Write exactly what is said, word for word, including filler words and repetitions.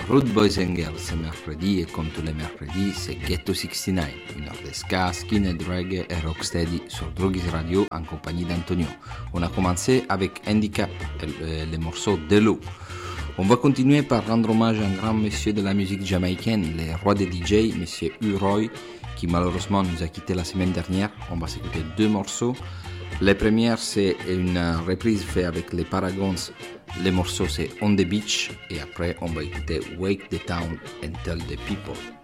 Rude Boys and Girls, c'est mercredi et comme tous les mercredis, c'est Ghetto soixante-neuf, une heure de ska, skinhead reggae et rocksteady sur Drogues Radio en compagnie d'Antonio. On a commencé avec Handicap, le, le morceau de l'eau. On va continuer par rendre hommage à un grand monsieur de la musique jamaïcaine, le roi des D J, monsieur U-Roy, qui malheureusement nous a quittés la semaine dernière. On va s'écouter deux morceaux. La première, c'est une reprise faite avec les Paragons. Le morceau, c'est On the Beach. Et après, on va écouter Wake the Town and Tell the People.